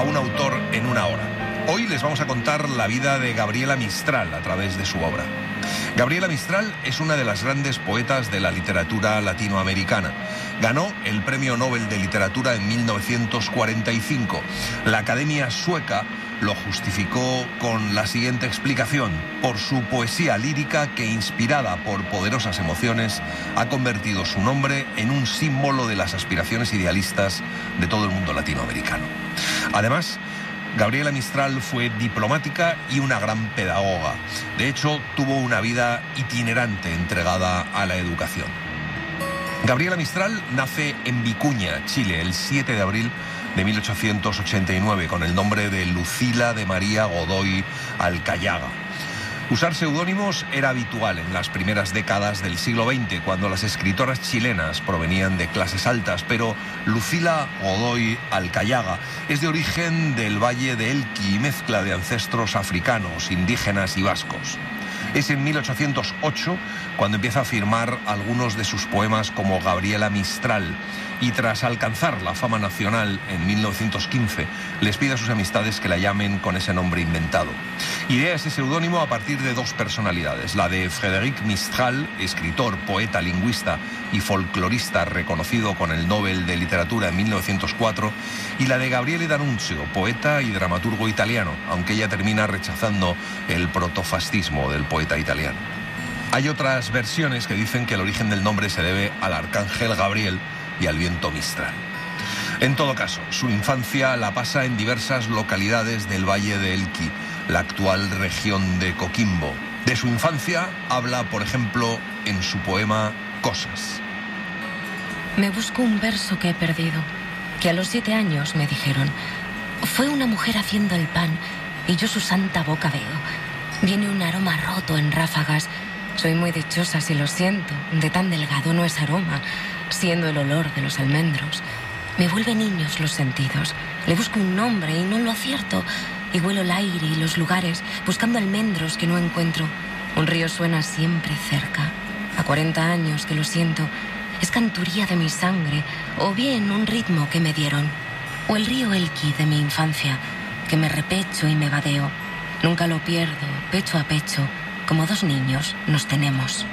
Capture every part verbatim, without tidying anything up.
a un autor en una hora. Hoy les vamos a contar la vida de Gabriela Mistral a través de su obra. Gabriela Mistral es una de las grandes poetas de la literatura latinoamericana. Ganó el Premio Nobel de Literatura en mil novecientos cuarenta y cinco. La Academia Sueca lo justificó con la siguiente explicación: por su poesía lírica que, inspirada por poderosas emociones, ha convertido su nombre en un símbolo de las aspiraciones idealistas de todo el mundo latinoamericano. Además, Gabriela Mistral fue diplomática y una gran pedagoga. De hecho, tuvo una vida itinerante entregada a la educación. Gabriela Mistral nace en Vicuña, Chile, el siete de abril de mil ochocientos ochenta y nueve, con el nombre de Lucila de María Godoy Alcayaga. Usar seudónimos era habitual en las primeras décadas del siglo veinte, cuando las escritoras chilenas provenían de clases altas, pero Lucila Godoy Alcayaga es de origen del Valle de Elqui y mezcla de ancestros africanos, indígenas y vascos. Es en mil ochocientos ocho cuando empieza a firmar algunos de sus poemas como Gabriela Mistral, y tras alcanzar la fama nacional en mil novecientos quince, les pide a sus amistades que la llamen con ese nombre inventado. Idea ese seudónimo a partir de dos personalidades: la de Frédéric Mistral, escritor, poeta, lingüista y folclorista reconocido con el Nobel de Literatura en mil novecientos cuatro, y la de Gabriele D'Annunzio, poeta y dramaturgo italiano, aunque ella termina rechazando el protofascismo del poeta italiano. Hay otras versiones que dicen que el origen del nombre se debe al arcángel Gabriel y al viento Mistral. En todo caso, su infancia la pasa en diversas localidades del Valle de Elqui, la actual región de Coquimbo. De su infancia habla, por ejemplo, en su poema Cosas. Me busco un verso que he perdido, que a los siete años me dijeron: fue una mujer haciendo el pan y yo su santa boca veo. Viene un aroma roto en ráfagas. Soy muy dichosa si lo siento, de tan delgado no es aroma, siendo el olor de los almendros. Me vuelve niños los sentidos. Le busco un nombre y no lo acierto. Y huelo el aire y los lugares, buscando almendros que no encuentro. Un río suena siempre cerca. A cuarenta años que lo siento, es canturía de mi sangre, o bien un ritmo que me dieron. O el río Elqui de mi infancia, que me repecho y me vadeo. Nunca lo pierdo, pecho a pecho, como dos niños nos tenemos.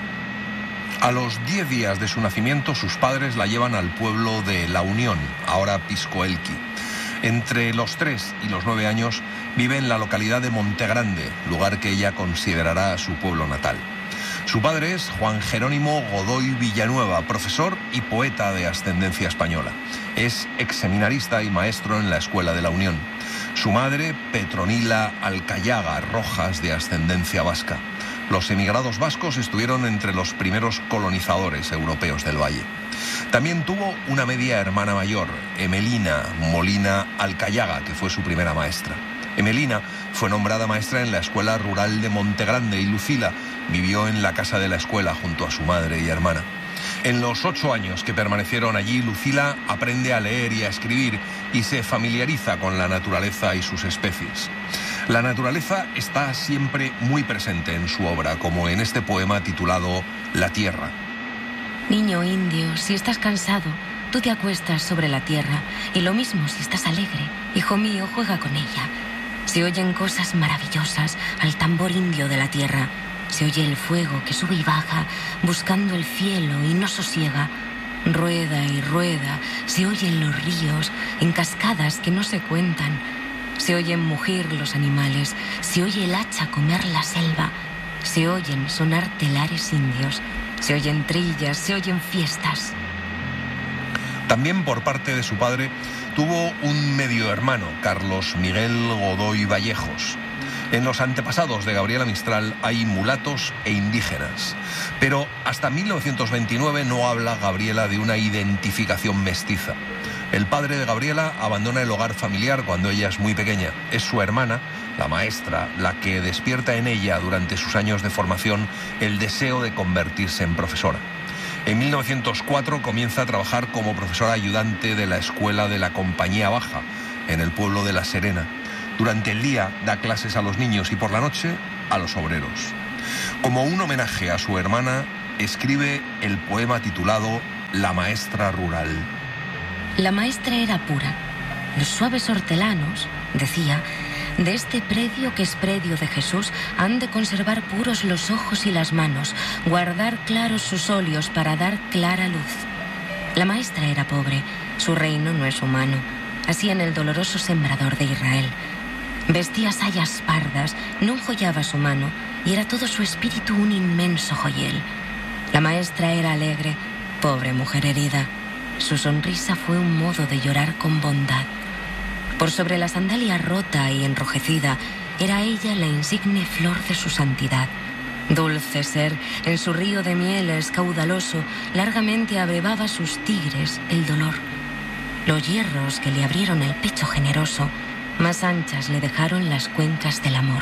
A los diez días de su nacimiento, sus padres la llevan al pueblo de La Unión, ahora Pisco Elqui. Entre los tres y los nueve años vive en la localidad de Montegrande, lugar que ella considerará su pueblo natal. Su padre es Juan Jerónimo Godoy Villanueva, profesor y poeta de ascendencia española. Es exseminarista y maestro en la Escuela de La Unión. Su madre, Petronila Alcayaga Rojas, de ascendencia vasca. Los emigrados vascos estuvieron entre los primeros colonizadores europeos del valle. También tuvo una media hermana mayor, Emelina Molina Alcayaga, que fue su primera maestra. Emelina fue nombrada maestra en la Escuela Rural de Montegrande y Lucila vivió en la casa de la escuela junto a su madre y hermana. En los ocho años que permanecieron allí, Lucila aprende a leer y a escribir y se familiariza con la naturaleza y sus especies. La naturaleza está siempre muy presente en su obra, como en este poema titulado La Tierra. Niño indio, si estás cansado, tú te acuestas sobre la tierra, y lo mismo si estás alegre. Hijo mío, juega con ella. Se oyen cosas maravillosas al tambor indio de la tierra. Se oye el fuego que sube y baja, buscando el cielo y no sosiega. Rueda y rueda, se oyen los ríos, en cascadas que no se cuentan. Se oyen mugir los animales, se oye el hacha comer la selva. Se oyen sonar telares indios, se oyen trillas, se oyen fiestas. También por parte de su padre tuvo un medio hermano, Carlos Miguel Godoy Vallejos. En los antepasados de Gabriela Mistral hay mulatos e indígenas, pero hasta mil novecientos veintinueve no habla Gabriela de una identificación mestiza. El padre de Gabriela abandona el hogar familiar cuando ella es muy pequeña. Es su hermana, la maestra, la que despierta en ella durante sus años de formación el deseo de convertirse en profesora. En mil novecientos cuatro comienza a trabajar como profesora ayudante de la escuela de la Compañía Baja, en el pueblo de La Serena. Durante el día da clases a los niños y por la noche a los obreros. Como un homenaje a su hermana, escribe el poema titulado La Maestra Rural. La maestra era pura. Los suaves hortelanos decía, de este predio que es predio de Jesús, han de conservar puros los ojos y las manos, guardar claros sus óleos para dar clara luz. La maestra era pobre, su reino no es humano, así en el doloroso sembrador de Israel. Vestía sayas pardas, no enjollaba su mano, y era todo su espíritu un inmenso joyel. La maestra era alegre, pobre mujer herida. Su sonrisa fue un modo de llorar con bondad. Por sobre la sandalia rota y enrojecida, era ella la insigne flor de su santidad. Dulce ser, en su río de mieles caudaloso, largamente abrevaba sus tigres el dolor. Los hierros que le abrieron el pecho generoso, más anchas le dejaron las cuencas del amor.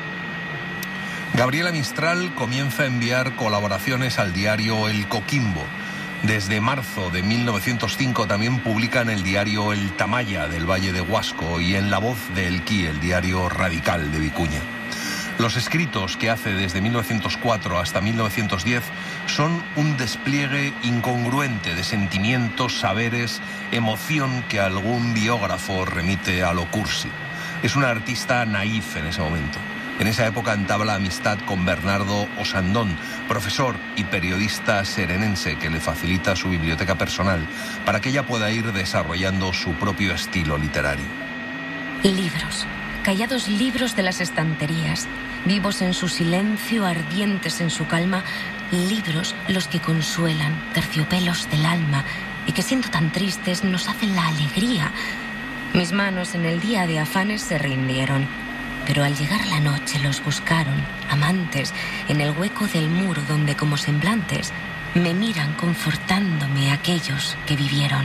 Gabriela Mistral comienza a enviar colaboraciones al diario El Coquimbo. Desde marzo de mil novecientos cinco también publica en el diario El Tamaya del Valle de Huasco y en La Voz de Elquí, el diario radical de Vicuña. Los escritos que hace desde mil novecientos cuatro hasta mil novecientos diez son un despliegue incongruente de sentimientos, saberes, emoción que algún biógrafo remite a lo cursi. Es una artista naif en ese momento. En esa época entabla amistad con Bernardo Osandón, profesor y periodista serenense que le facilita su biblioteca personal para que ella pueda ir desarrollando su propio estilo literario. Libros, callados libros de las estanterías, vivos en su silencio, ardientes en su calma, libros los que consuelan, terciopelos del alma y que siendo tan tristes nos hacen la alegría. Mis manos en el día de afanes se rindieron. Pero al llegar la noche los buscaron, amantes, en el hueco del muro donde como semblantes me miran confortándome aquellos que vivieron.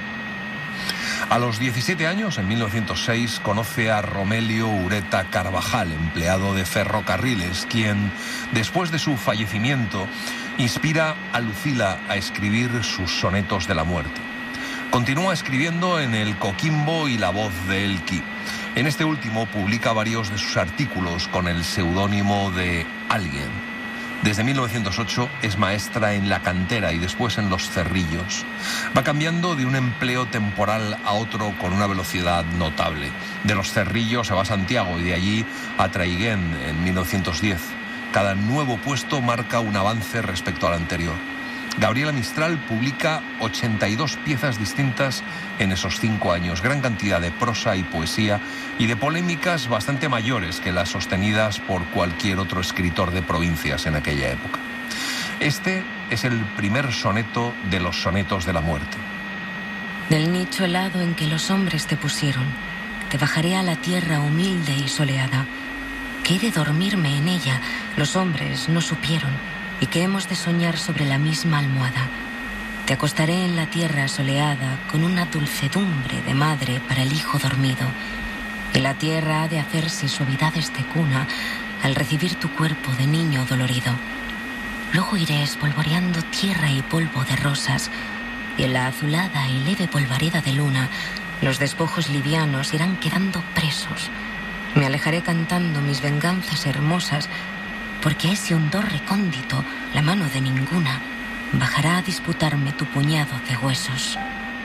A los diecisiete años, en mil novecientos seis, conoce a Romelio Ureta Carvajal, empleado de ferrocarriles, quien, después de su fallecimiento, inspira a Lucila a escribir sus sonetos de la muerte. Continúa escribiendo en El Coquimbo y La Voz de Elquí. En este último publica varios de sus artículos con el seudónimo de Alguien. Desde mil novecientos ocho es maestra en La Cantera y después en Los Cerrillos. Va cambiando de un empleo temporal a otro con una velocidad notable. De Los Cerrillos se va a Santiago y de allí a Traiguén en mil novecientos diez. Cada nuevo puesto marca un avance respecto al anterior. Gabriela Mistral publica ochenta y dos piezas distintas en esos cinco años, gran cantidad de prosa y poesía y de polémicas bastante mayores que las sostenidas por cualquier otro escritor de provincias en aquella época. Este es el primer soneto de los sonetos de la muerte. Del nicho helado en que los hombres te pusieron, te bajaré a la tierra humilde y soleada, que he de dormirme en ella, los hombres no supieron, y que hemos de soñar sobre la misma almohada. Te acostaré en la tierra soleada con una dulcedumbre de madre para el hijo dormido, y la tierra ha de hacerse suavidades de cuna al recibir tu cuerpo de niño dolorido. Luego iré espolvoreando tierra y polvo de rosas, y en la azulada y leve polvareda de luna los despojos livianos irán quedando presos. Me alejaré cantando mis venganzas hermosas, porque a ese hondor recóndito, la mano de ninguna, bajará a disputarme tu puñado de huesos.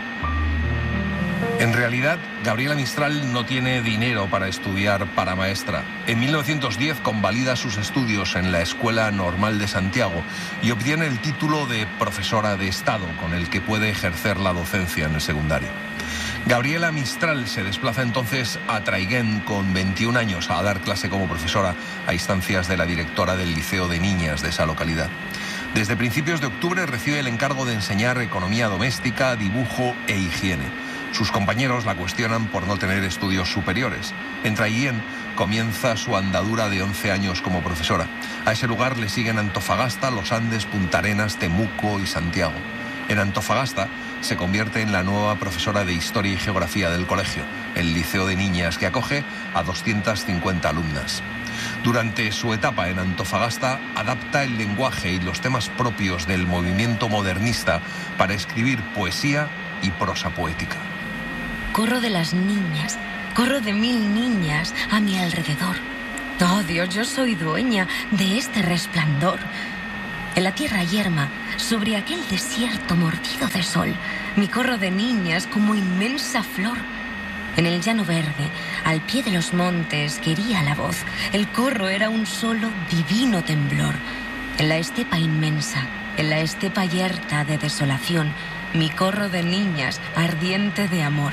En realidad, Gabriela Mistral no tiene dinero para estudiar para maestra. En mil novecientos diez convalida sus estudios en la Escuela Normal de Santiago y obtiene el título de profesora de Estado, con el que puede ejercer la docencia en el secundario. Gabriela Mistral se desplaza entonces a Traiguén con veintiún años a dar clase como profesora a instancias de la directora del Liceo de Niñas de esa localidad. Desde principios de octubre recibe el encargo de enseñar economía doméstica, dibujo e higiene. Sus compañeros la cuestionan por no tener estudios superiores. En Traiguén comienza su andadura de once años como profesora. A ese lugar le siguen Antofagasta, Los Andes, Punta Arenas, Temuco y Santiago. En Antofagasta se convierte en la nueva profesora de Historia y Geografía del colegio, el Liceo de Niñas, que acoge a doscientas cincuenta alumnas. Durante su etapa en Antofagasta, adapta el lenguaje y los temas propios del movimiento modernista para escribir poesía y prosa poética. Corro de las niñas, corro de mil niñas a mi alrededor. Oh Dios, yo soy dueña de este resplandor. En la tierra yerma, sobre aquel desierto mordido de sol, mi corro de niñas como inmensa flor. En el llano verde, al pie de los montes, quería la voz. El corro era un solo divino temblor. En la estepa inmensa, en la estepa yerta de desolación, mi corro de niñas, ardiente de amor.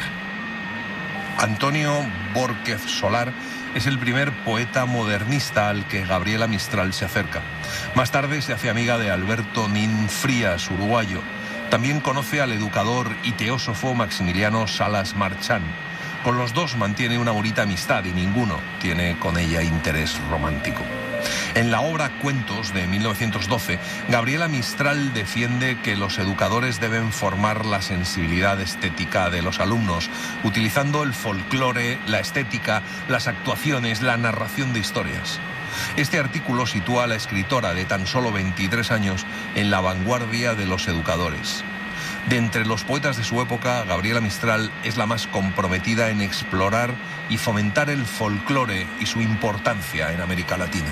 Antonio Borquez Solar es el primer poeta modernista al que Gabriela Mistral se acerca. Más tarde se hace amiga de Alberto Nin Frías, uruguayo. También conoce al educador y teósofo Maximiliano Salas Marchán. Con los dos mantiene una bonita amistad y ninguno tiene con ella interés romántico. En la obra Cuentos de mil novecientos doce, Gabriela Mistral defiende que los educadores deben formar la sensibilidad estética de los alumnos, utilizando el folclore, la estética, las actuaciones, la narración de historias. Este artículo sitúa a la escritora de tan solo veintitrés años en la vanguardia de los educadores. De entre los poetas de su época, Gabriela Mistral es la más comprometida en explorar y fomentar el folclore y su importancia en América Latina.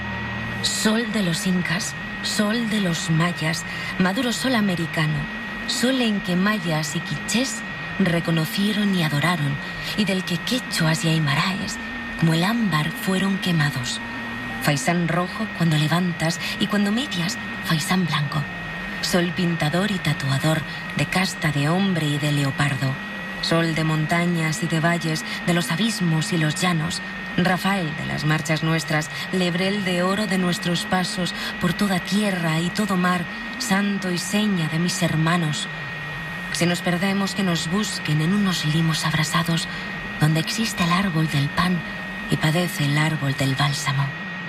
Sol de los incas, sol de los mayas, maduro sol americano, sol en que mayas y quichés reconocieron y adoraron, y del que quechuas y aymaraes, como el ámbar, fueron quemados. Faisán rojo cuando levantas y cuando medias, faisán blanco. Sol pintador y tatuador, de casta de hombre y de leopardo. Sol de montañas y de valles, de los abismos y los llanos. Rafael de las marchas nuestras, lebrel de oro de nuestros pasos, por toda tierra y todo mar, santo y seña de mis hermanos. Si nos perdemos, que nos busquen en unos limos abrasados, donde existe el árbol del pan y padece el árbol del bálsamo.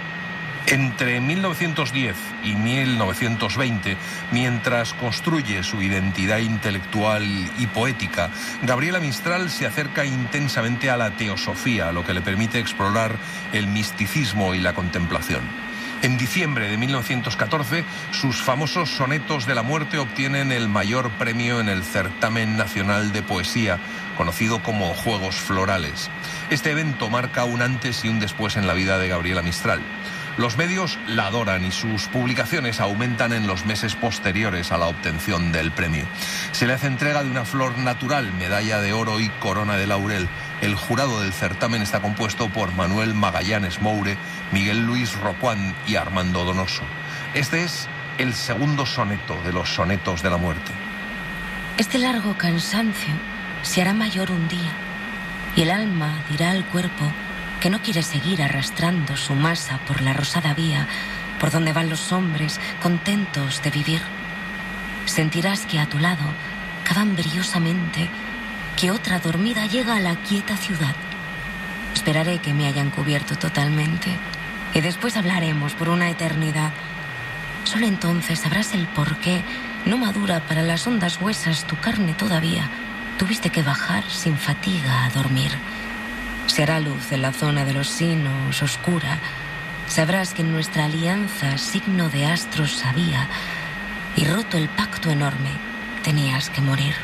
Entre mil novecientos diez y mil novecientos veinte, mientras construye su identidad intelectual y poética, Gabriela Mistral se acerca intensamente a la teosofía, lo que le permite explorar el misticismo y la contemplación. En diciembre de mil novecientos catorce, sus famosos sonetos de la muerte obtienen el mayor premio en el Certamen Nacional de Poesía, conocido como Juegos Florales. Este evento marca un antes y un después en la vida de Gabriela Mistral. Los medios la adoran y sus publicaciones aumentan en los meses posteriores a la obtención del premio. Se le hace entrega de una flor natural, medalla de oro y corona de laurel. El jurado del certamen está compuesto por Manuel Magallanes Moure, Miguel Luis Rocuán y Armando Donoso. Este es el segundo soneto de los sonetos de la muerte. Este largo cansancio se hará mayor un día, y el alma dirá al cuerpo que no quiere seguir arrastrando su masa por la rosada vía por donde van los hombres contentos de vivir. Sentirás que a tu lado cavan briosamente, que otra dormida llega a la quieta ciudad. Esperaré que me hayan cubierto totalmente y después hablaremos por una eternidad. Solo entonces sabrás el por qué no madura para las hondas huesas tu carne todavía. Tuviste que bajar sin fatiga a dormir. Se hará luz en la zona de los sinos oscura. Sabrás que en nuestra alianza signo de astros había, y roto el pacto enorme, tenías que morir.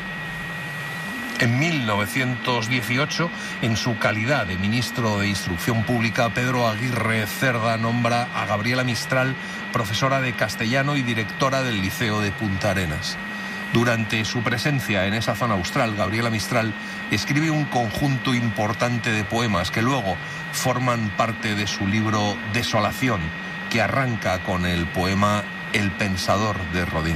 En mil novecientos dieciocho, en su calidad de ministro de Instrucción Pública, Pedro Aguirre Cerda nombra a Gabriela Mistral profesora de castellano y directora del Liceo de Punta Arenas. Durante su presencia en esa zona austral, Gabriela Mistral escribe un conjunto importante de poemas que luego forman parte de su libro Desolación, que arranca con el poema El Pensador de Rodin.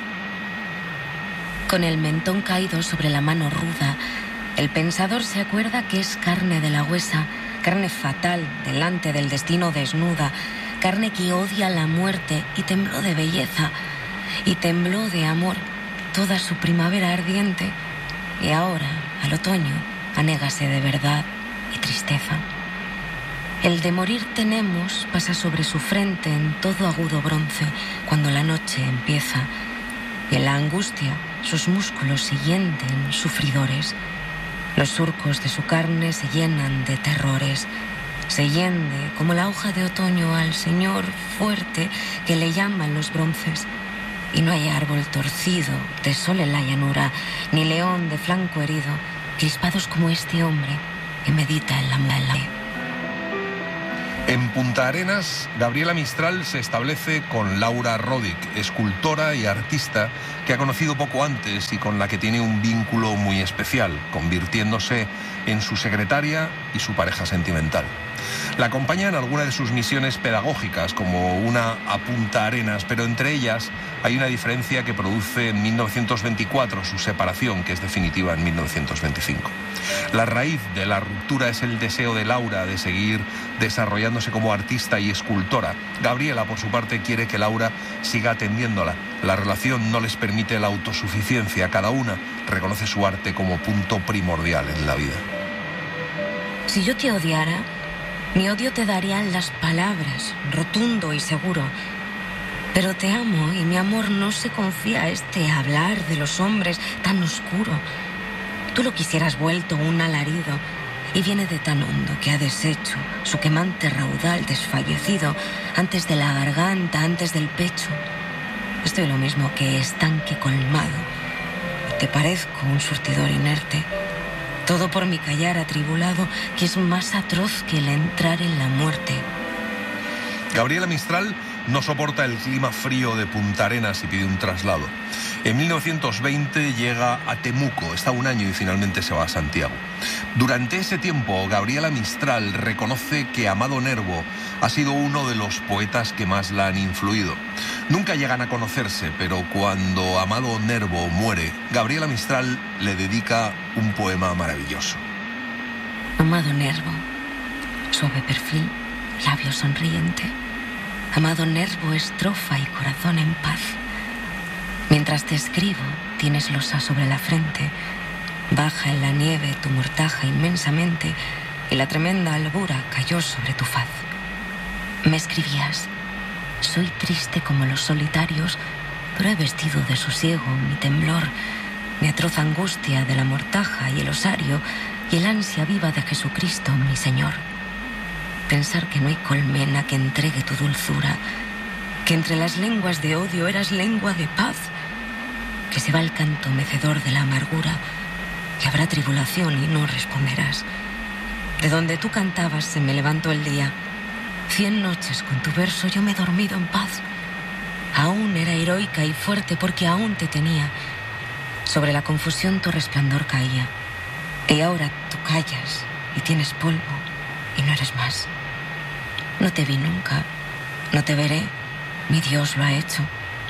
Con el mentón caído sobre la mano ruda, el pensador se acuerda que es carne de la huesa, carne fatal delante del destino desnuda, carne que odia la muerte, y tembló de belleza, y tembló de amor toda su primavera ardiente, y ahora, al otoño, anégase de verdad y tristeza. El de morir tenemos pasa sobre su frente en todo agudo bronce cuando la noche empieza, y en la angustia sus músculos se hienden sufridores. Los surcos de su carne se llenan de terrores. Se hiende como la hoja de otoño al señor fuerte que le llaman los bronces. Y no hay árbol torcido de sol en la llanura, ni león de flanco herido, crispados como este hombre que medita en la muela. En Punta Arenas, Gabriela Mistral se establece con Laura Roddick, escultora y artista que ha conocido poco antes y con la que tiene un vínculo muy especial, convirtiéndose en su secretaria y su pareja sentimental. La acompaña en alguna de sus misiones pedagógicas, como una a Punta Arenas, pero entre ellas hay una diferencia que produce en mil novecientos veinticuatro su separación, que es definitiva en mil novecientos veinticinco. La raíz de la ruptura es el deseo de Laura de seguir desarrollándose como artista y escultora. Gabriela, por su parte, quiere que Laura siga atendiéndola. La relación no les permite la autosuficiencia. Cada una reconoce su arte como punto primordial en la vida. Si yo te odiara, mi odio te darían las palabras, rotundo y seguro. Pero te amo y mi amor no se confía a este hablar de los hombres tan oscuro. Tú lo quisieras vuelto un alarido y viene de tan hondo que ha deshecho su quemante raudal desfallecido antes de la garganta, antes del pecho. Estoy lo mismo que estanque colmado. Te parezco un surtidor inerte. Todo por mi callar atribulado, que es más atroz que el entrar en la muerte. Gabriela Mistral no soporta el clima frío de Punta Arenas y pide un traslado. En mil novecientos veinte llega a Temuco, está un año y finalmente se va a Santiago. Durante ese tiempo, Gabriela Mistral reconoce que Amado Nervo ha sido uno de los poetas que más la han influido. Nunca llegan a conocerse, pero cuando Amado Nervo muere, Gabriela Mistral le dedica un poema maravilloso. Amado Nervo, suave perfil, labio sonriente. Amado Nervo, estrofa y corazón en paz. Mientras te escribo, tienes losa sobre la frente. Baja en la nieve tu mortaja inmensamente y la tremenda albura cayó sobre tu faz. Me escribías: soy triste como los solitarios, pero he vestido de sosiego mi temblor, mi atroz angustia de la mortaja y el osario y el ansia viva de Jesucristo, mi Señor. Pensar que no hay colmena que entregue tu dulzura, que entre las lenguas de odio eras lengua de paz, que se va el canto mecedor de la amargura, que habrá tribulación y no responderás. De donde tú cantabas se me levantó el día. Cien noches con tu verso yo me he dormido en paz. Aún era heroica y fuerte porque aún te tenía. Sobre la confusión tu resplandor caía. Y ahora tú callas y tienes polvo y no eres más. No te vi nunca, no te veré, mi Dios lo ha hecho.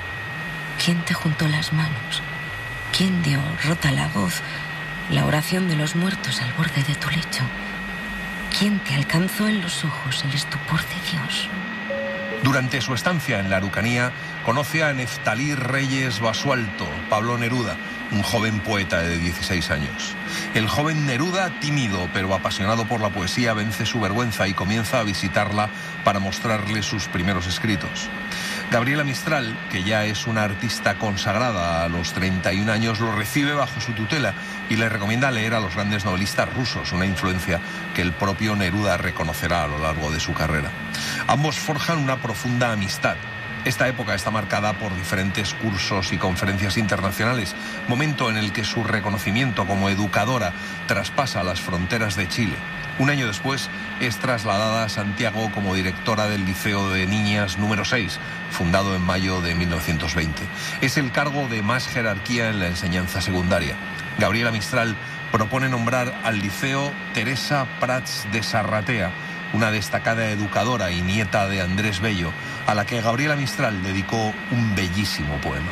¿Quién te juntó las manos? ¿Quién dio, rota la voz, la oración de los muertos al borde de tu lecho? ¿Quién te alcanzó en los ojos el estupor de Dios? Durante su estancia en la Araucanía, conoce a Neftalí Reyes Basualto, Pablo Neruda, un joven poeta de dieciséis años. El joven Neruda, tímido pero apasionado por la poesía, vence su vergüenza y comienza a visitarla para mostrarle sus primeros escritos. Gabriela Mistral, que ya es una artista consagrada a los treinta y un años, lo recibe bajo su tutela y le recomienda leer a los grandes novelistas rusos, una influencia que el propio Neruda reconocerá a lo largo de su carrera. Ambos forjan una profunda amistad. Esta época está marcada por diferentes cursos y conferencias internacionales, momento en el que su reconocimiento como educadora traspasa las fronteras de Chile. Un año después es trasladada a Santiago como directora del Liceo de Niñas número seis, fundado en mayo de mil novecientos veinte. Es el cargo de más jerarquía en la enseñanza secundaria. Gabriela Mistral propone nombrar al liceo Teresa Prats de Sarratea, una destacada educadora y nieta de Andrés Bello, a la que Gabriela Mistral dedicó un bellísimo poema.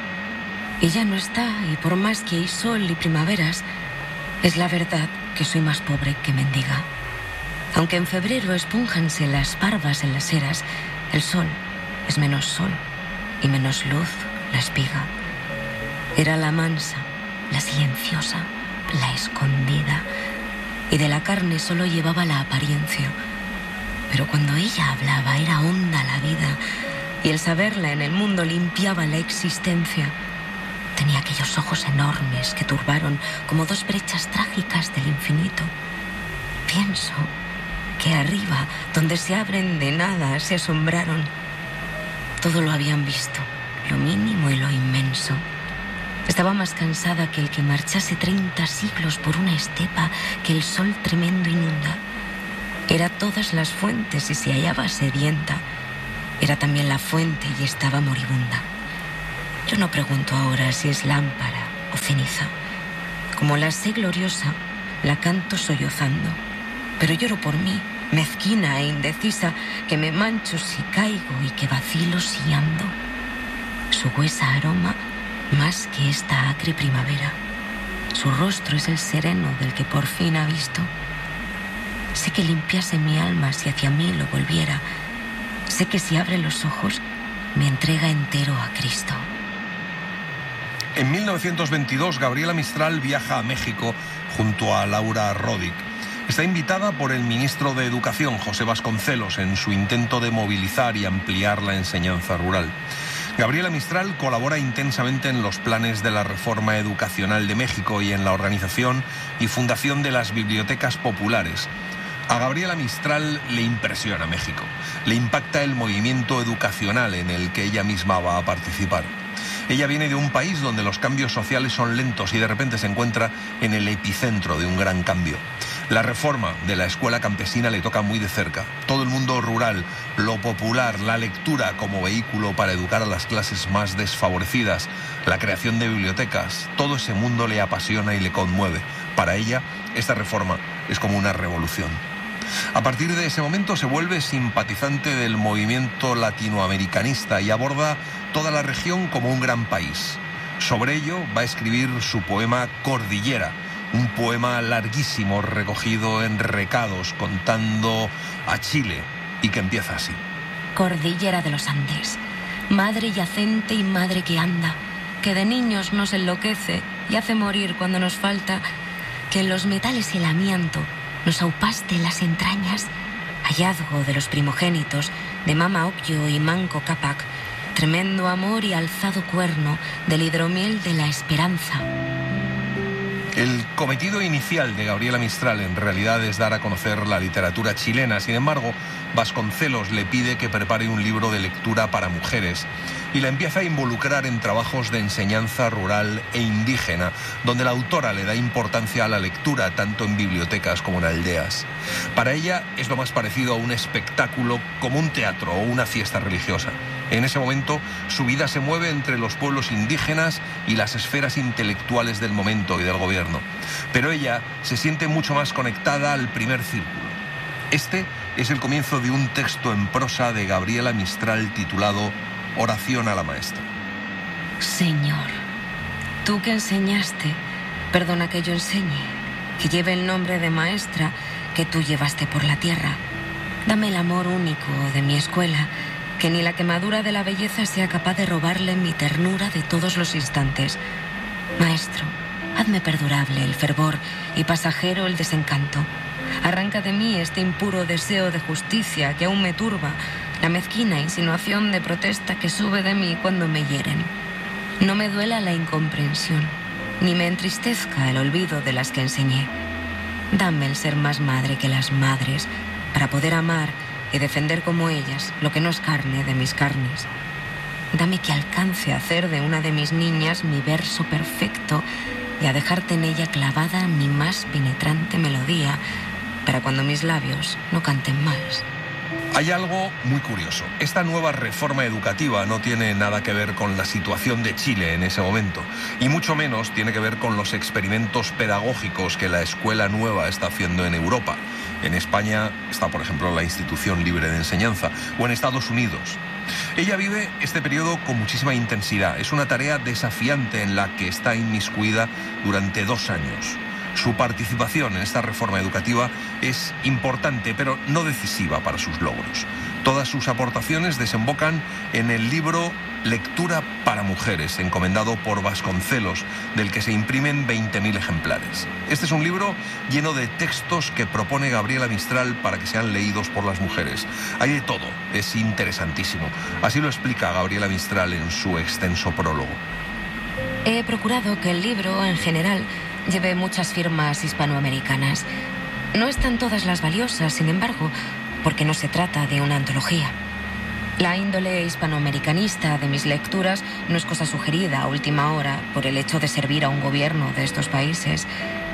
Y ya no está, y por más que hay sol y primaveras, es la verdad que soy más pobre que mendiga. Aunque en febrero espúnjanse las barbas en las eras, el sol es menos sol y menos luz la espiga. Era la mansa, la silenciosa, la escondida, y de la carne solo llevaba la apariencia. Pero cuando ella hablaba era honda la vida, y el saberla en el mundo limpiaba la existencia. Tenía aquellos ojos enormes que turbaron como dos brechas trágicas del infinito. Pienso que arriba, donde se abren de nada, se asombraron. Todo lo habían visto, lo mínimo y lo inmenso. Estaba más cansada que el que marchase treinta siglos por una estepa que el sol tremendo inunda. Era todas las fuentes y se hallaba sedienta. Era también la fuente y estaba moribunda. Yo no pregunto ahora si es lámpara o ceniza. Como la sé gloriosa, la canto sollozando. Pero lloro por mí, mezquina e indecisa, que me mancho si caigo y que vacilo si ando. Su huesa aroma más que esta acre primavera. Su rostro es el sereno del que por fin ha visto. Sé que limpiase mi alma si hacia mí lo volviera. Sé que si abre los ojos, me entrega entero a Cristo. En mil novecientos veintidós, Gabriela Mistral viaja a México junto a Laura Roddick. Está invitada por el ministro de Educación, José Vasconcelos, en su intento de movilizar y ampliar la enseñanza rural. Gabriela Mistral colabora intensamente en los planes de la reforma educacional de México y en la organización y fundación de las bibliotecas populares. A Gabriela Mistral le impresiona México, le impacta el movimiento educacional en el que ella misma va a participar. Ella viene de un país donde los cambios sociales son lentos y de repente se encuentra en el epicentro de un gran cambio. La reforma de la escuela campesina le toca muy de cerca. Todo el mundo rural, lo popular, la lectura como vehículo para educar a las clases más desfavorecidas, la creación de bibliotecas, todo ese mundo le apasiona y le conmueve. Para ella, esta reforma es como una revolución. A partir de ese momento se vuelve simpatizante del movimiento latinoamericanista y aborda toda la región como un gran país. Sobre ello va a escribir su poema Cordillera, un poema larguísimo recogido en recados contando a Chile y que empieza así. Cordillera de los Andes, madre yacente y madre que anda, que de niños nos enloquece y hace morir cuando nos falta, que en los metales y el amianto nos aupaste las entrañas, hallazgo de los primogénitos de Mama Ocllo y Manco Cápac, tremendo amor y alzado cuerno del hidromiel de la esperanza. El cometido inicial de Gabriela Mistral en realidad es dar a conocer la literatura chilena. Sin embargo, Vasconcelos le pide que prepare un libro de lectura para mujeres y la empieza a involucrar en trabajos de enseñanza rural e indígena, donde la autora le da importancia a la lectura tanto en bibliotecas como en aldeas. Para ella es lo más parecido a un espectáculo como un teatro o una fiesta religiosa. En ese momento, su vida se mueve entre los pueblos indígenas y las esferas intelectuales del momento y del gobierno. Pero ella se siente mucho más conectada al primer círculo. Este es el comienzo de un texto en prosa de Gabriela Mistral titulado Oración a la Maestra. Señor, tú que enseñaste, perdona que yo enseñe, que lleve el nombre de maestra que tú llevaste por la tierra. Dame el amor único de mi escuela, que ni la quemadura de la belleza sea capaz de robarle mi ternura de todos los instantes. Maestro, hazme perdurable el fervor y pasajero el desencanto. Arranca de mí este impuro deseo de justicia que aún me turba, la mezquina insinuación de protesta que sube de mí cuando me hieren. No me duela la incomprensión, ni me entristezca el olvido de las que enseñé. Dame el ser más madre que las madres, para poder amar y defender como ellas lo que no es carne de mis carnes. Dame que alcance a hacer de una de mis niñas mi verso perfecto y a dejarte en ella clavada mi más penetrante melodía, para cuando mis labios no canten más. Hay algo muy curioso. Esta nueva reforma educativa no tiene nada que ver con la situación de Chile en ese momento, y mucho menos tiene que ver con los experimentos pedagógicos que la escuela nueva está haciendo en Europa. En España está, por ejemplo, la Institución Libre de Enseñanza, o en Estados Unidos. Ella vive este periodo con muchísima intensidad. Es una tarea desafiante en la que está inmiscuida durante dos años. Su participación en esta reforma educativa es importante, pero no decisiva para sus logros. Todas sus aportaciones desembocan en el libro Lectura para Mujeres, encomendado por Vasconcelos, del que se imprimen veinte mil ejemplares. Este es un libro lleno de textos que propone Gabriela Mistral para que sean leídos por las mujeres. Hay de todo, es interesantísimo. Así lo explica Gabriela Mistral en su extenso prólogo. He procurado que el libro, en general, lleve muchas firmas hispanoamericanas. No están todas las valiosas, sin embargo, porque no se trata de una antología. La índole hispanoamericanista de mis lecturas no es cosa sugerida a última hora por el hecho de servir a un gobierno de estos países.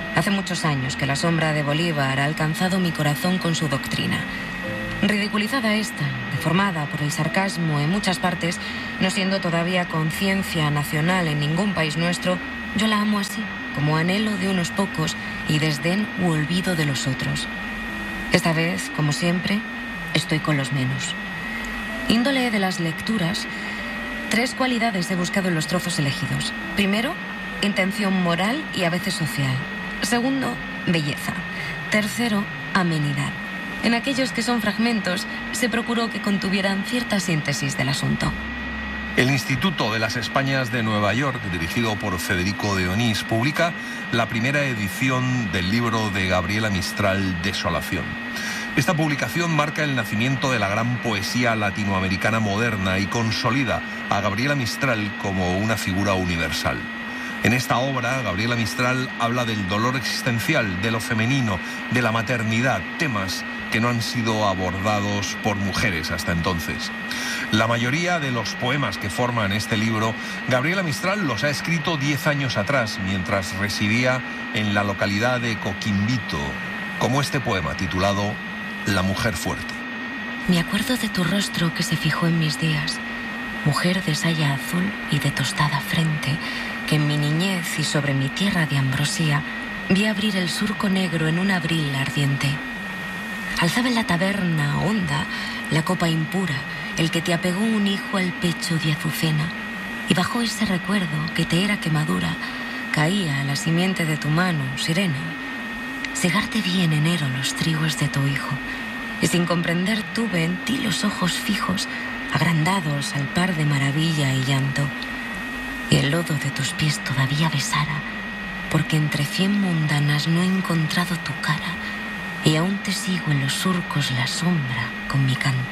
Hace muchos años que la sombra de Bolívar ha alcanzado mi corazón con su doctrina. Ridiculizada esta, deformada por el sarcasmo en muchas partes, no siendo todavía conciencia nacional en ningún país nuestro, yo la amo así, como anhelo de unos pocos y desdén u olvido de los otros. Esta vez, como siempre, estoy con los menos. Índole de las lecturas, tres cualidades he buscado en los trozos elegidos. Primero, intención moral y a veces social. Segundo, belleza. Tercero, amenidad. En aquellos que son fragmentos, se procuró que contuvieran cierta síntesis del asunto. El Instituto de las Españas de Nueva York, dirigido por Federico de Onís, publica la primera edición del libro de Gabriela Mistral, Desolación. Esta publicación marca el nacimiento de la gran poesía latinoamericana moderna y consolida a Gabriela Mistral como una figura universal. En esta obra, Gabriela Mistral habla del dolor existencial, de lo femenino, de la maternidad, temas que no han sido abordados por mujeres hasta entonces. La mayoría de los poemas que forman este libro, Gabriela Mistral los ha escrito diez años atrás, mientras residía en la localidad de Coquimbito, como este poema titulado La mujer fuerte. Me acuerdo de tu rostro que se fijó en mis días, mujer de saya azul y de tostada frente, que en mi niñez y sobre mi tierra de ambrosía vi abrir el surco negro en un abril ardiente. Alzaba en la taberna honda la copa impura, el que te apegó un hijo al pecho de azucena, y bajo ese recuerdo que te era quemadura, caía la simiente de tu mano, sirena. Cegarte vi en enero los trigos de tu hijo, y sin comprender tuve en ti los ojos fijos, agrandados al par de maravilla y llanto. Y el lodo de tus pies todavía besara, porque entre cien mundanas no he encontrado tu cara, y aún te sigo en los surcos la sombra con mi canto.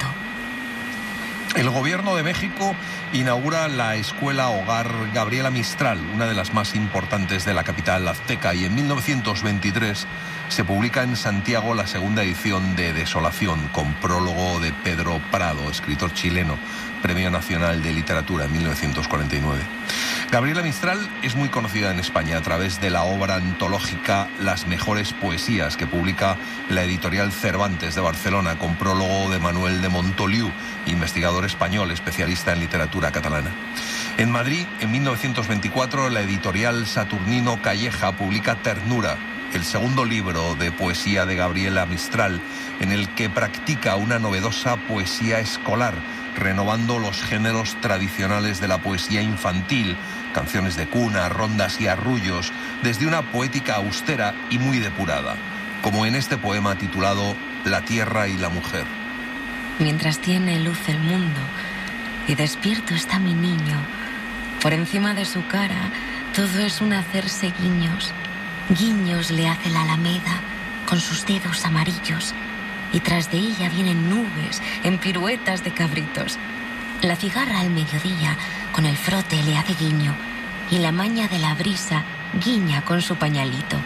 El gobierno de México inaugura la Escuela Hogar Gabriela Mistral, una de las más importantes de la capital azteca, y en mil novecientos veintitrés se publica en Santiago la segunda edición de Desolación, con prólogo de Pedro Prado, escritor chileno, Premio Nacional de Literatura en mil novecientos cuarenta y nueve. Gabriela Mistral es muy conocida en España a través de la obra antológica Las mejores poesías, que publica la editorial Cervantes de Barcelona, con prólogo de Manuel de Montoliu, investigador español especialista en literatura catalana. En Madrid, en mil novecientos veinticuatro, la editorial Saturnino Calleja publica Ternura, el segundo libro de poesía de Gabriela Mistral, en el que practica una novedosa poesía escolar, renovando los géneros tradicionales de la poesía infantil, canciones de cuna, rondas y arrullos, desde una poética austera y muy depurada, como en este poema titulado La tierra y la mujer. Mientras tiene luz el mundo y despierto está mi niño, por encima de su cara todo es un hacerse guiños. Guiños le hace la alameda con sus dedos amarillos, y tras de ella vienen nubes en piruetas de cabritos. La cigarra al mediodía con el frote le hace guiño, y la maña de la brisa guiña con su pañalito.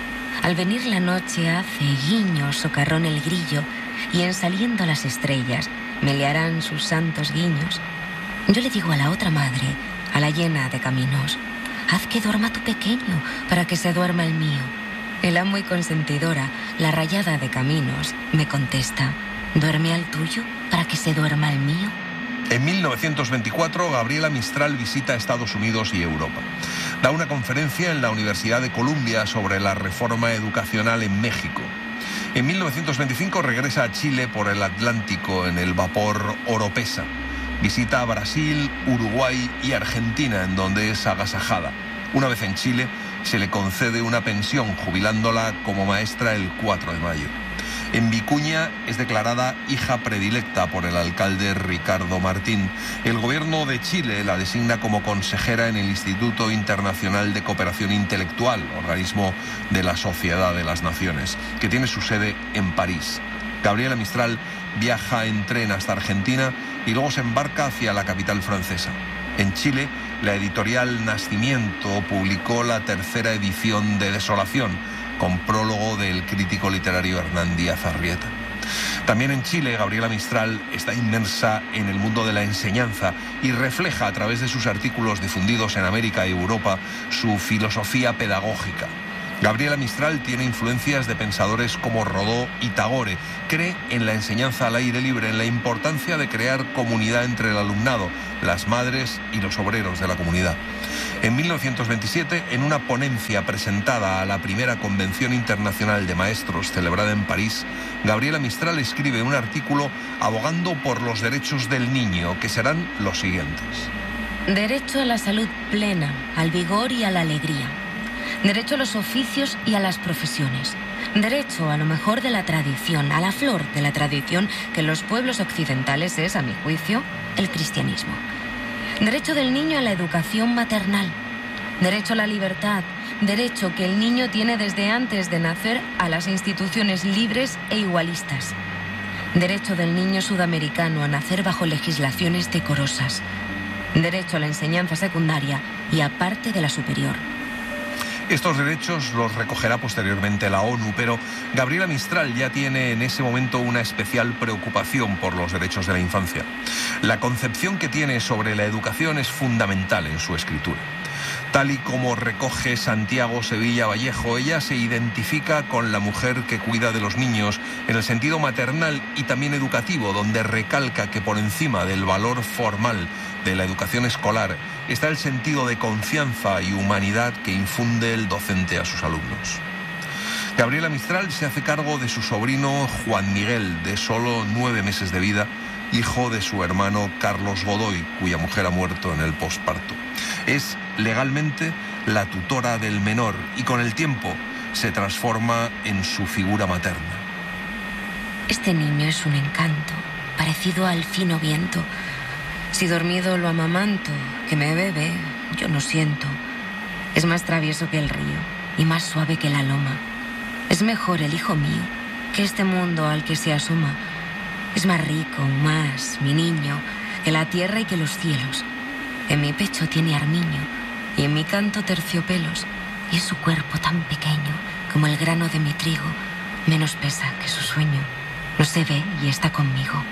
Al venir la noche hace guiño socarrón el grillo, y en saliendo las estrellas melearán sus santos guiños. Yo le digo a la otra madre, a la llena de caminos, haz que duerma tu pequeño para que se duerma el mío. El amo y consentidora, la rayada de caminos, me contesta, ¿duerme al tuyo para que se duerma el mío? En mil novecientos veinticuatro, Gabriela Mistral visita Estados Unidos y Europa. Da una conferencia en la Universidad de Columbia sobre la reforma educacional en México. En mil novecientos veinticinco regresa a Chile por el Atlántico en el vapor Oropesa. Visita Brasil, Uruguay y Argentina, en donde es agasajada. Una vez en Chile, se le concede una pensión, jubilándola como maestra el cuatro de mayo. En Vicuña es declarada hija predilecta por el alcalde Ricardo Martín. El gobierno de Chile la designa como consejera en el Instituto Internacional de Cooperación Intelectual, organismo de la Sociedad de las Naciones, que tiene su sede en París. Gabriela Mistral viaja en tren hasta Argentina y luego se embarca hacia la capital francesa. En Chile, la editorial Nacimiento publicó la tercera edición de Desolación, con prólogo del crítico literario Hernán Díaz Arrieta. También en Chile, Gabriela Mistral está inmersa en el mundo de la enseñanza y refleja a través de sus artículos difundidos en América y Europa su filosofía pedagógica. Gabriela Mistral tiene influencias de pensadores como Rodó y Tagore. Cree en la enseñanza al aire libre, en la importancia de crear comunidad entre el alumnado, las madres y los obreros de la comunidad. En mil novecientos veintisiete, en una ponencia presentada a la primera Convención Internacional de Maestros celebrada en París, Gabriela Mistral escribe un artículo abogando por los derechos del niño, que serán los siguientes. Derecho a la salud plena, al vigor y a la alegría. Derecho a los oficios y a las profesiones. Derecho a lo mejor de la tradición, a la flor de la tradición, que en los pueblos occidentales es, a mi juicio, el cristianismo. Derecho del niño a la educación maternal. Derecho a la libertad. Derecho que el niño tiene desde antes de nacer a las instituciones libres e igualistas. Derecho del niño sudamericano a nacer bajo legislaciones decorosas. Derecho a la enseñanza secundaria y aparte de la superior. Estos derechos los recogerá posteriormente la ONU, pero Gabriela Mistral ya tiene en ese momento una especial preocupación por los derechos de la infancia. La concepción que tiene sobre la educación es fundamental en su escritura. Tal y como recoge Santiago Sevilla Vallejo, ella se identifica con la mujer que cuida de los niños en el sentido maternal y también educativo, donde recalca que por encima del valor formal de la educación escolar está el sentido de confianza y humanidad que infunde el docente a sus alumnos. Gabriela Mistral se hace cargo de su sobrino Juan Miguel, de solo nueve meses de vida, hijo de su hermano Carlos Godoy, cuya mujer ha muerto en el posparto. Es legalmente la tutora del menor y con el tiempo se transforma en su figura materna. Este niño es un encanto, parecido al fino viento. Si dormido lo amamanto, que me bebe, yo no siento. Es más travieso que el río y más suave que la loma. Es mejor el hijo mío que este mundo al que se asoma. Es más rico, más, mi niño, que la tierra y que los cielos. En mi pecho tiene armiño y en mi canto terciopelos. Y es su cuerpo tan pequeño como el grano de mi trigo. Menos pesa que su sueño. No se ve y está conmigo.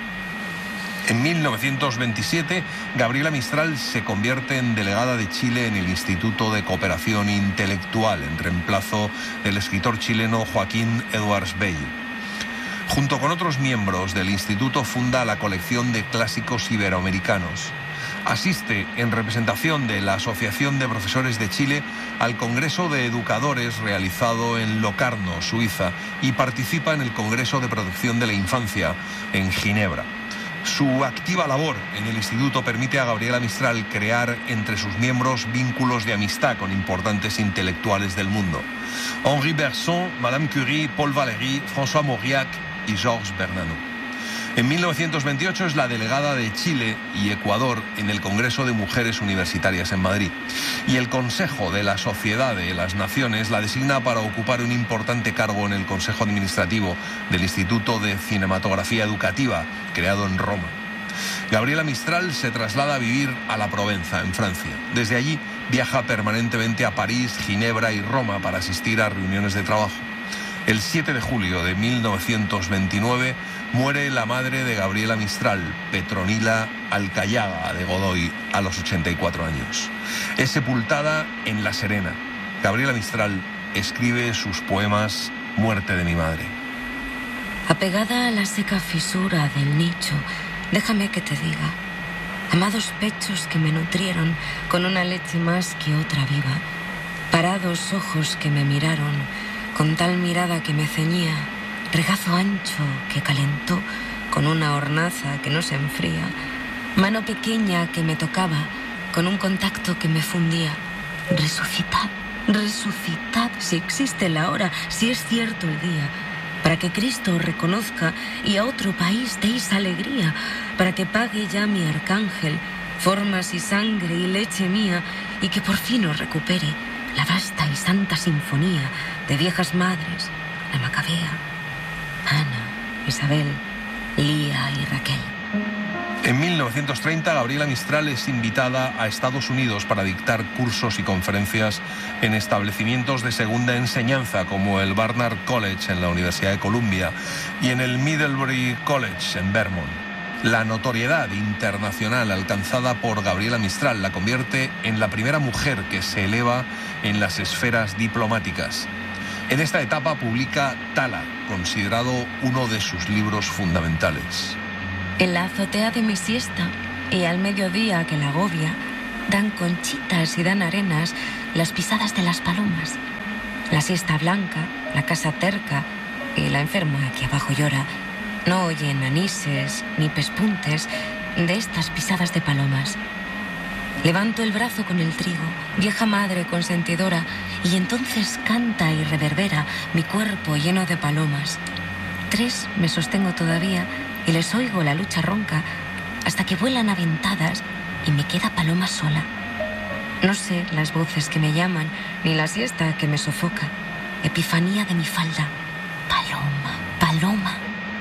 En mil novecientos veintisiete, Gabriela Mistral se convierte en delegada de Chile en el Instituto de Cooperación Intelectual, en reemplazo del escritor chileno Joaquín Edwards Bello. Junto con otros miembros del instituto funda la colección de clásicos iberoamericanos. Asiste en representación de la Asociación de Profesores de Chile al Congreso de Educadores realizado en Locarno, Suiza, y participa en el Congreso de Protección de la Infancia en Ginebra. Su activa labor en el instituto permite a Gabriela Mistral crear entre sus miembros vínculos de amistad con importantes intelectuales del mundo. Henri Bergson, Madame Curie, Paul Valéry, François Mauriac y Georges Bernanos. En mil novecientos veintiocho es la delegada de Chile y Ecuador en el Congreso de Mujeres Universitarias en Madrid. Y el Consejo de la Sociedad de las Naciones la designa para ocupar un importante cargo en el Consejo Administrativo del Instituto de Cinematografía Educativa, creado en Roma. Gabriela Mistral se traslada a vivir a la Provenza, en Francia. Desde allí viaja permanentemente a París, Ginebra y Roma para asistir a reuniones de trabajo. El siete de julio de mil novecientos veintinueve muere la madre de Gabriela Mistral, Petronila Alcayaga de Godoy, a los ochenta y cuatro años. Es sepultada en La Serena. Gabriela Mistral escribe sus poemas Muerte de mi madre. Apegada a la seca fisura del nicho, déjame que te diga, amados pechos que me nutrieron con una leche más que otra viva, parados ojos que me miraron con tal mirada que me ceñía, regazo ancho que calentó con una hornaza que no se enfría, mano pequeña que me tocaba con un contacto que me fundía. Resucitad, resucitad, si existe la hora, si es cierto el día, para que Cristo os reconozca y a otro país deis alegría, para que pague ya mi arcángel formas y sangre y leche mía, y que por fin os recupere la vasta y santa sinfonía de viejas madres, la Macabea, Ana, Isabel, Lía y Raquel. En mil novecientos treinta, Gabriela Mistral es invitada a Estados Unidos para dictar cursos y conferencias en establecimientos de segunda enseñanza como el Barnard College en la Universidad de Columbia y en el Middlebury College en Vermont. La notoriedad internacional alcanzada por Gabriela Mistral la convierte en la primera mujer que se eleva en las esferas diplomáticas. En esta etapa publica Tala, considerado uno de sus libros fundamentales. En la azotea de mi siesta y al mediodía que la agobia, dan conchitas y dan arenas las pisadas de las palomas. La siesta blanca, la casa terca y la enferma que abajo llora no oyen anises ni pespuntes de estas pisadas de palomas. Levanto el brazo con el trigo, vieja madre consentidora, y entonces canta y reverbera mi cuerpo lleno de palomas. Tres me sostengo todavía y les oigo la lucha ronca hasta que vuelan aventadas y me queda paloma sola. No sé las voces que me llaman ni la siesta que me sofoca. Epifanía de mi falda. Paloma, paloma.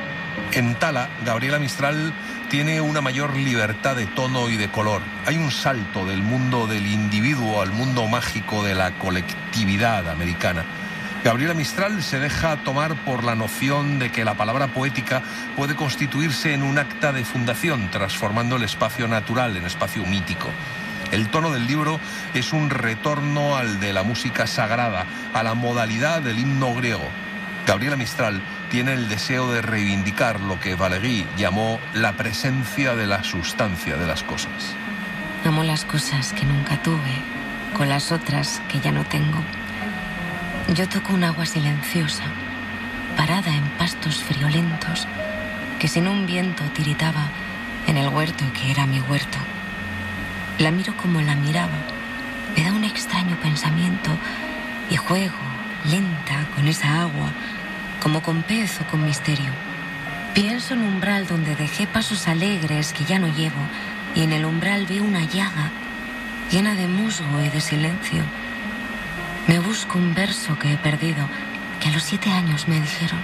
En Tala, Gabriela Mistral tiene una mayor libertad de tono y de color. Hay un salto del mundo del individuo al mundo mágico de la colectividad americana. Gabriela Mistral se deja tomar por la noción de que la palabra poética puede constituirse en un acta de fundación, transformando el espacio natural en espacio mítico. El tono del libro es un retorno al de la música sagrada, a la modalidad del himno griego. Gabriela Mistral tiene el deseo de reivindicar lo que Valéry llamó la presencia de la sustancia de las cosas. Amo las cosas que nunca tuve, con las otras que ya no tengo. Yo toco un agua silenciosa, parada en pastos friolentos, que sin un viento tiritaba en el huerto que era mi huerto. La miro como la miraba, me da un extraño pensamiento y juego lenta con esa agua, como con pez o con misterio. Pienso en un umbral donde dejé pasos alegres que ya no llevo, y en el umbral veo una llaga llena de musgo y de silencio. Me busco un verso que he perdido, que a los siete años me dijeron.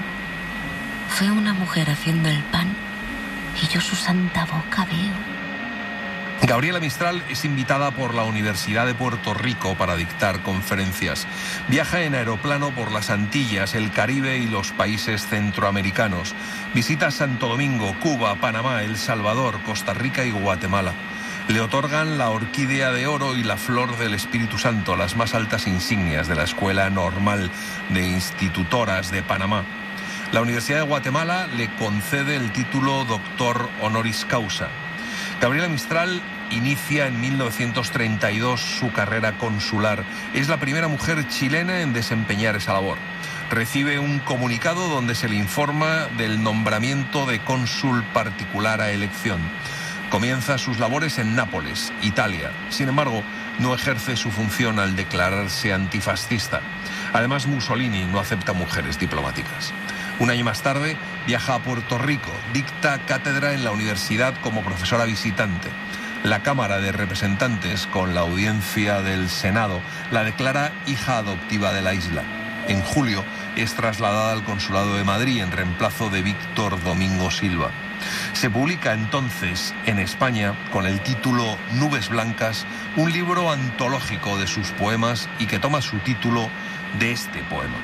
Fue una mujer haciendo el pan y yo su santa boca veo. Gabriela Mistral es invitada por la Universidad de Puerto Rico para dictar conferencias. Viaja en aeroplano por las Antillas, el Caribe y los países centroamericanos. Visita Santo Domingo, Cuba, Panamá, El Salvador, Costa Rica y Guatemala. Le otorgan la Orquídea de Oro y la Flor del Espíritu Santo, las más altas insignias de la Escuela Normal de Institutoras de Panamá. La Universidad de Guatemala le concede el título Doctor Honoris Causa. Gabriela Mistral inicia en mil novecientos treinta y dos su carrera consular. Es la primera mujer chilena en desempeñar esa labor. Recibe un comunicado donde se le informa del nombramiento de cónsul particular a elección. Comienza sus labores en Nápoles, Italia. Sin embargo, no ejerce su función al declararse antifascista. Además, Mussolini no acepta mujeres diplomáticas. Un año más tarde viaja a Puerto Rico, dicta cátedra en la universidad como profesora visitante. La Cámara de Representantes, con la audiencia del Senado, la declara hija adoptiva de la isla. En julio es trasladada al Consulado de Madrid en reemplazo de Víctor Domingo Silva. Se publica entonces en España, con el título Nubes Blancas, un libro antológico de sus poemas y que toma su título de este poema.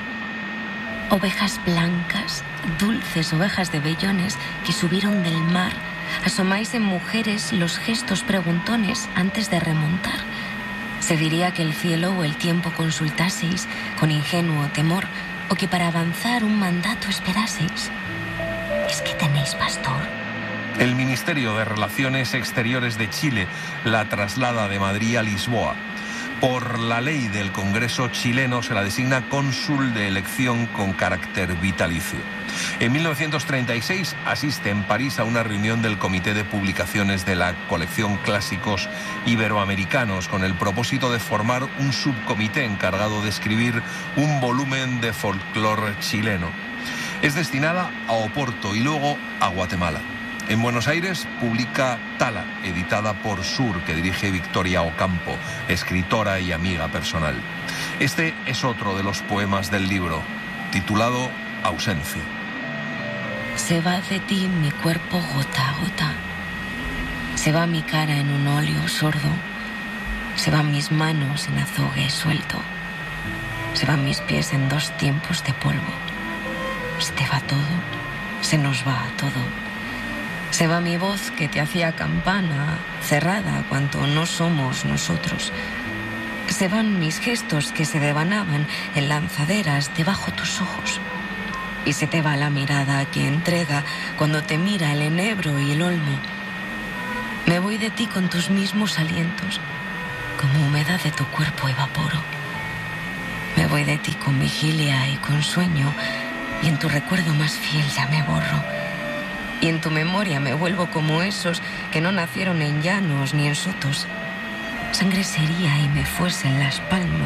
Ovejas blancas, dulces ovejas de vellones que subieron del mar, asomáis en mujeres los gestos preguntones antes de remontar. Se diría que el cielo o el tiempo consultaseis con ingenuo temor, o que para avanzar un mandato esperaseis. ¿Es que tenéis pastor? El Ministerio de Relaciones Exteriores de Chile la traslada de Madrid a Lisboa. Por la ley del Congreso chileno se la designa cónsul de elección con carácter vitalicio. En mil novecientos treinta y seis asiste en París a una reunión del Comité de Publicaciones de la colección Clásicos Iberoamericanos con el propósito de formar un subcomité encargado de escribir un volumen de folclore chileno. Es destinada a Oporto y luego a Guatemala. En Buenos Aires publica Tala, editada por Sur, que dirige Victoria Ocampo, escritora y amiga personal. Este es otro de los poemas del libro, titulado Ausencia. Se va de ti mi cuerpo gota a gota. Se va mi cara en un óleo sordo. Se van mis manos en azogue suelto. Se van mis pies en dos tiempos de polvo. Se te va todo, se nos va todo. Se va mi voz que te hacía campana, cerrada cuanto no somos nosotros. Se van mis gestos que se devanaban en lanzaderas debajo tus ojos. Y se te va la mirada que entrega cuando te mira el enebro y el olmo. Me voy de ti con tus mismos alientos, como humedad de tu cuerpo evaporo. Me voy de ti con vigilia y con sueño, y en tu recuerdo más fiel ya me borro. Y en tu memoria me vuelvo como esos que no nacieron en llanos ni en sotos. Sangre sería y me fuesen las palmas